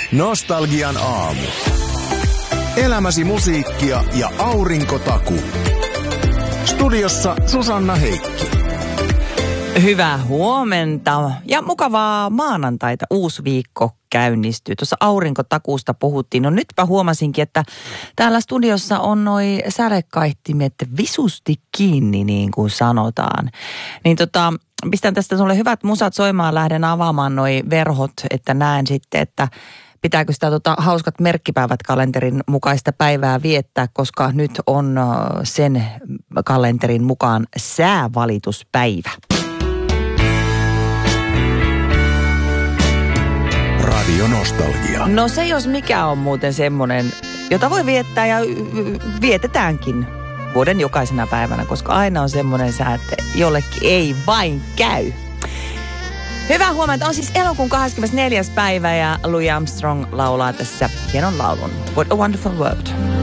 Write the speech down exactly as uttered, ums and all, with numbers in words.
Nostalgian aamu. Elämäsi musiikkia ja aurinkotaku. Studiossa Susanna Heikki. Hyvää huomenta ja mukavaa maanantaita. Uusi viikko käynnistyy. Tuossa aurinkotakuusta puhuttiin. No nytpä huomasinkin, että täällä studiossa on noi sälekaihtimet visusti kiinni, niin kuin sanotaan. Niin tota, pistän tästä sulle hyvät musat soimaan, lähden avaamaan noi verhot, että näen sitten, että pitääkö sitä tota hauskat merkkipäivät kalenterin mukaista päivää viettää, koska nyt on sen kalenterin mukaan säävalituspäivä. Radio Nostalgia. No se jos mikä on muuten semmoinen, jota voi viettää ja vietetäänkin vuoden jokaisena päivänä, koska aina on semmoinen sää, että jollekin ei vain käy. Hyvää huomenta. On siis elokuun kahdeskymmenesneljäs päivä ja Louis Armstrong laulaa tässä hienon laulun. What a wonderful world.